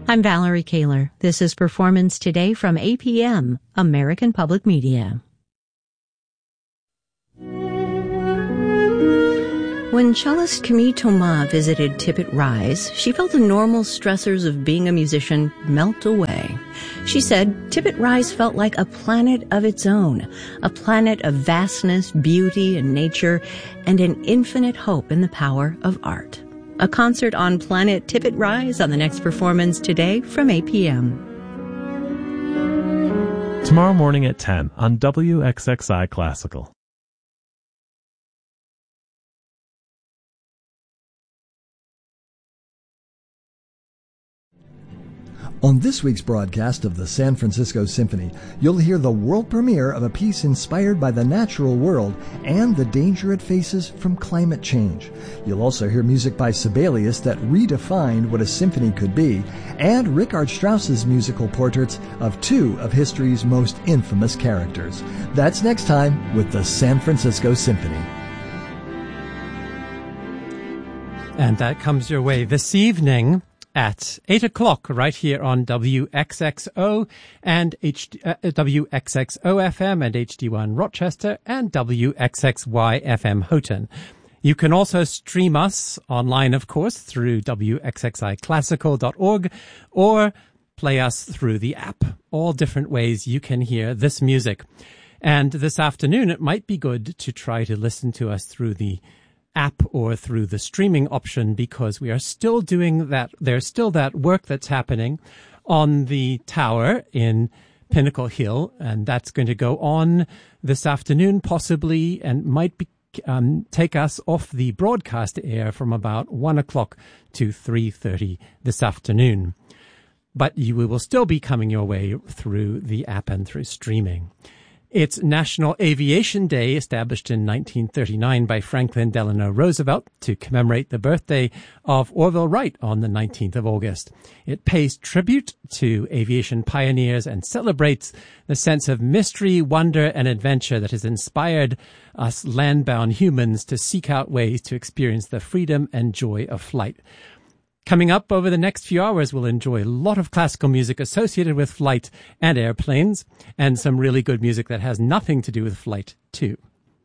I'm Valerie Kaler. This is Performance Today from APM, American Public Media. When cellist Camille Thomas visited Tippett Rise, she felt the normal stressors of being a musician melt away. She said Tippett Rise felt like a planet of its own, a planet of vastness, beauty, and nature, and an infinite hope in the power of art. A concert on Planet Tippett Rise on the next Performance Today from APM. Tomorrow morning at 10 on WXXI Classical. On this week's broadcast of the San Francisco Symphony, you'll hear the world premiere of a piece inspired by the natural world and the danger it faces from climate change. You'll also hear music by Sibelius that redefined what a symphony could be, and Richard Strauss's musical portraits of two of history's most infamous characters. That's next time with the San Francisco Symphony. And that comes your way this evening at 8 o'clock right here on WXXO and WXXO FM and HD1 Rochester and WXXY FM Houghton. You can also stream us online, of course, through WXXIClassical.org or play us through the app. All different ways you can hear this music. And this afternoon, it might be good to try to listen to us through the app or through the streaming option, because we are still doing that. There's still that work that's happening on the tower in Pinnacle Hill, and that's going to go on this afternoon possibly, and might be, take us off the broadcast air from about 1 o'clock to 3:30 this afternoon. But we will still be coming your way through the app and through streaming. It's National Aviation Day, established in 1939 by Franklin Delano Roosevelt to commemorate the birthday of Orville Wright on the 19th of August. It pays tribute to aviation pioneers and celebrates the sense of mystery, wonder, and adventure that has inspired us land-bound humans to seek out ways to experience the freedom and joy of flight. Coming up over the next few hours, we'll enjoy a lot of classical music associated with flight and airplanes, and some really good music that has nothing to do with flight, too.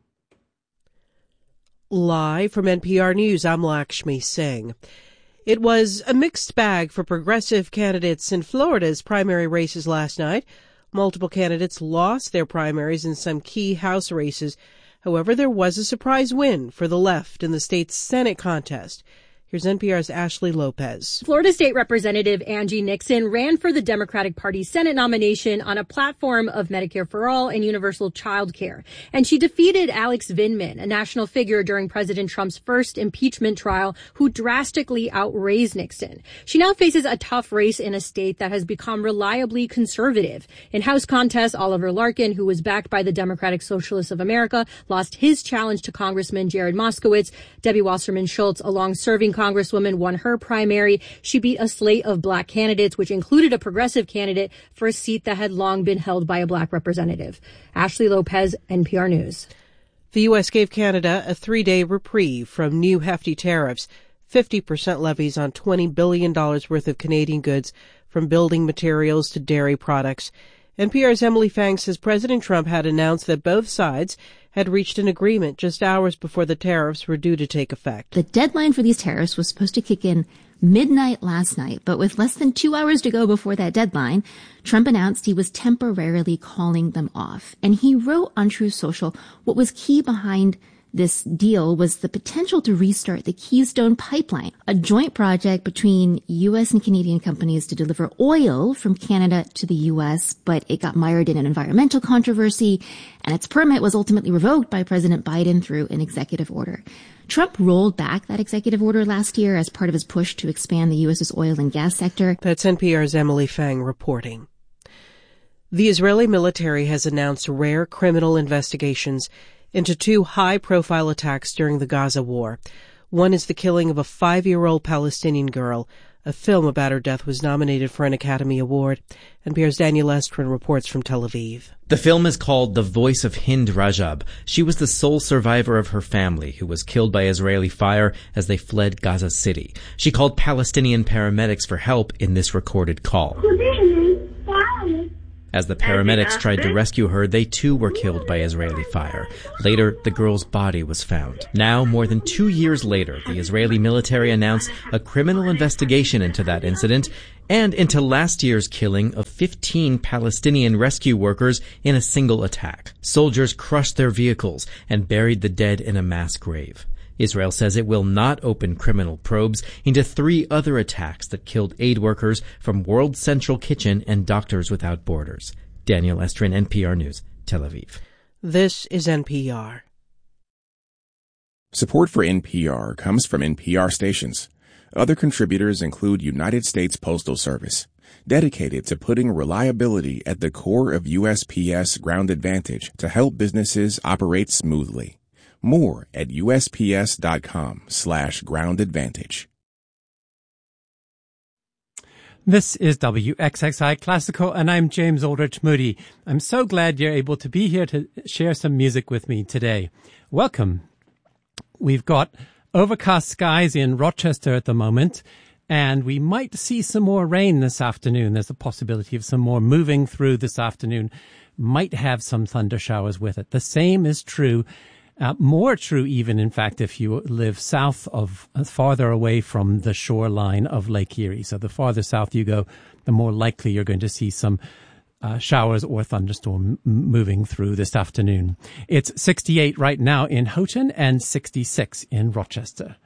Live from NPR News, I'm Lakshmi Singh. It was a mixed bag for progressive candidates in Florida's primary races last night. Multiple candidates lost their primaries in some key House races. However, there was a surprise win for the left in the state's Senate contest. Here's NPR's Ashley Lopez. Florida State Representative Angie Nixon ran for the Democratic Party Senate nomination on a platform of Medicare for All and universal child care. And she defeated Alex Vindman, a national figure during President Trump's first impeachment trial, who drastically outraised Nixon. She now faces a tough race in a state that has become reliably conservative. In House contests, Oliver Larkin, who was backed by the Democratic Socialists of America, lost his challenge to Congressman Jared Moskowitz. Debbie Wasserman Schultz, a long-serving Congresswoman, won her primary. She beat a slate of black candidates, which included a progressive candidate for a seat that had long been held by a black representative. Ashley Lopez, NPR News. The U.S. gave Canada a 3-day reprieve from new hefty tariffs, 50% levies on $20 billion worth of Canadian goods, from building materials to dairy products. NPR's Emily Fang says President Trump had announced that both sides had reached an agreement just hours before the tariffs were due to take effect. The deadline for these tariffs was supposed to kick in midnight last night, but with less than 2 hours to go before that deadline, Trump announced he was temporarily calling them off. And he wrote on Truth Social what was key behind this deal was the potential to restart the Keystone Pipeline, a joint project between U.S. and Canadian companies to deliver oil from Canada to the U.S., but it got mired in an environmental controversy, and its permit was ultimately revoked by President Biden through an executive order. Trump rolled back that executive order last year as part of his push to expand the U.S.'s oil and gas sector. That's NPR's Emily Fang reporting. The Israeli military has announced rare criminal investigations into 2 high-profile attacks during the Gaza war. One is the killing of a 5-year-old Palestinian girl. A film about her death was nominated for an Academy Award. NPR's Daniel Estrin reports from Tel Aviv. The film is called The Voice of Hind Rajab. She was the sole survivor of her family who was killed by Israeli fire as they fled Gaza City. She called Palestinian paramedics for help in this recorded call. As the paramedics tried to rescue her, they too were killed by Israeli fire. Later, the girl's body was found. Now, more than 2 years later, the Israeli military announced a criminal investigation into that incident and into last year's killing of 15 Palestinian rescue workers in a single attack. Soldiers crushed their vehicles and buried the dead in a mass grave. Israel says it will not open criminal probes into 3 other attacks that killed aid workers from World Central Kitchen and Doctors Without Borders. Daniel Estrin, NPR News, Tel Aviv. This is NPR. Support for NPR comes from NPR stations. Other contributors include United States Postal Service, dedicated to putting reliability at the core of USPS Ground Advantage to help businesses operate smoothly. More at USPS.com/Ground Advantage. This is WXXI Classical, and I'm James Aldrich Moody. I'm so glad you're able to be here to share some music with me today. Welcome. We've got overcast skies in Rochester at the moment, and we might see some more rain this afternoon. There's a possibility of some more moving through this afternoon. Might have some thunder showers with it. The same is true. More true even, in fact, if you live south of, farther away from the shoreline of Lake Erie. So the farther south you go, the more likely you're going to see some showers or thunderstorm moving through this afternoon. It's 68 right now in Houghton and 66 in Rochester.